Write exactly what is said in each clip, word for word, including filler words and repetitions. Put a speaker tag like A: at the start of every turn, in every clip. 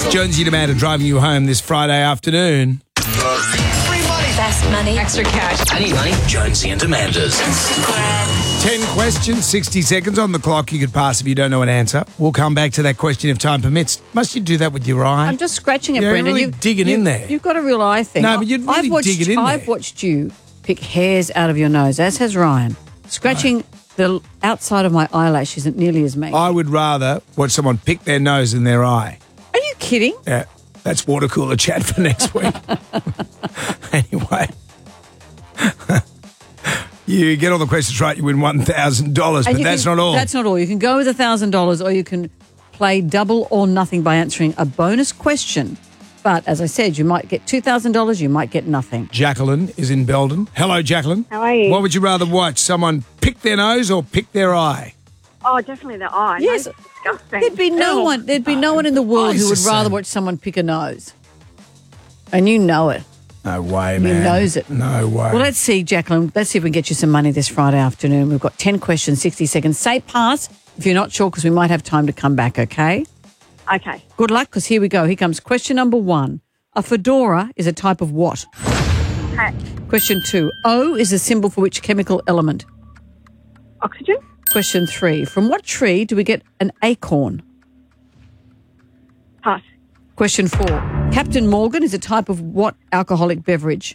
A: Jonesy and Amanda driving you home this Friday afternoon.
B: Free money.
C: Best money.
B: Extra cash.
D: I need money. Jonesy and Amanda's.
A: Ten questions, sixty seconds on the clock. You could pass if you don't know an answer. We'll come back to that question if time permits. Must you do that with your eye?
E: I'm just scratching it,
A: You're
E: Brendan.
A: really
E: You've,
A: digging
E: you,
A: in there.
E: You've got a real eye thing.
A: No, but you'd really
E: I've watched,
A: dig it in
E: I've
A: there.
E: watched you pick hairs out of your nose, as has Ryan. Scratching right. the outside of my eyelash isn't nearly as mean.
A: I would rather watch someone pick their nose than their eye.
E: Are you kidding?
A: Yeah, that's water cooler chat for next week. Anyway. You get all the questions right, you win one thousand dollars, but that's
E: can,
A: not all.
E: That's not all. You can go with one thousand dollars or you can play double or nothing by answering a bonus question. But as I said, you might get two thousand dollars, you might get nothing.
A: Jacqueline is in Belden. Hello, Jacqueline.
F: How are you?
A: What would you rather watch, someone pick their nose or pick their eye?
F: Oh, definitely the eye.
E: Yes.
F: Nose is disgusting.
E: There'd be no
F: Ew.
E: one There'd be no one in the world
A: Eyes
E: who would
A: the
E: rather
A: same.
E: watch someone pick a nose. And you know it.
A: No way,
E: You
A: man.
E: knows it.
A: No way.
E: Well, let's see, Jacqueline. Let's see if we can get you some money this Friday afternoon. We've got ten questions, sixty seconds. Say pass if you're not sure because we might have time to come back, okay?
F: Okay.
E: Good luck because here we go. Here comes question number one. A fedora is a type of what?
F: Hat.
E: Question two. O is a symbol for which chemical element?
F: Oxygen.
E: Question three. From what tree do we get an acorn?
F: Pass.
E: Question four. Captain Morgan is a type of what alcoholic beverage?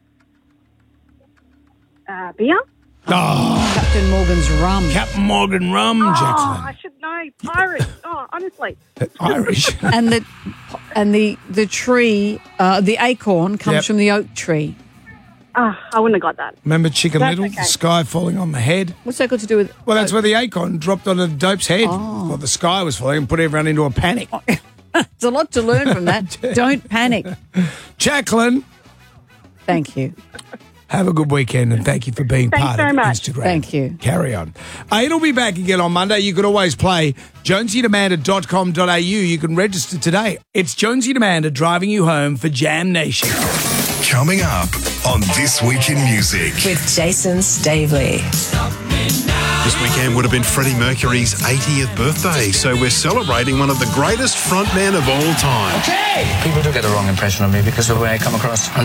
F: Uh, beer.
A: Oh,
E: Captain Morgan's rum.
A: Captain Morgan rum,
F: Oh, I
A: Jacqueline.
F: should know. Pirate. Oh, honestly.
A: Irish.
E: and the and the the tree, uh, the acorn comes
A: Yep.
E: from the oak tree.
F: Oh, I wouldn't have got that.
A: Remember Chicken
F: That's
A: Little?
F: okay.
A: The sky falling on the head?
E: What's that got to do with?
A: Well, that's where the acorn dropped on a dope's head.
E: Oh.
A: Well, the sky was falling and put everyone into a panic.
E: There's a lot to learn from that. Don't panic.
A: Jacqueline,
E: Thank you.
A: have a good weekend and thank you for being
F: Thanks
A: part
F: very
A: of
F: much.
A: Instagram.
E: Thank you.
A: Carry on. Uh, it'll be back again on Monday. You can always play jonesy and amanda dot com dot a u. You can register today. It's Jonesy and Amanda driving you home for Jam Nation.
G: Coming up on This Week in Music.
C: With Jason Stavely.
H: This weekend would have been Freddie Mercury's eightieth birthday, so we're celebrating one of the greatest frontmen of all time.
D: People do get the wrong impression of me because of the way I come across.